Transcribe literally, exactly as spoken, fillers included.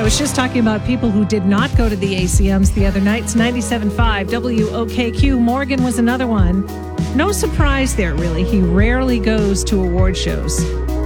I was just talking about people who did not go to the A C Ms the other night. It's ninety-seven point five W O K Q. Morgan was another one. No surprise there, really. He rarely goes to award shows.